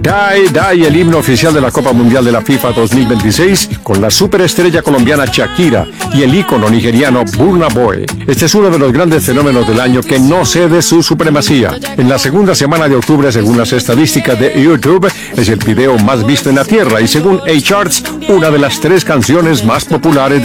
Die, Die, el himno oficial de la Copa Mundial de la FIFA 2026, con la superestrella colombiana Shakira y el ícono nigeriano Burna Boy. Este es uno de los grandes fenómenos del año que no cede su supremacía. En la segunda semana de octubre, según las estadísticas de YouTube, es el video más visto en la Tierra y según A-Charts, una de las 3 canciones más populares de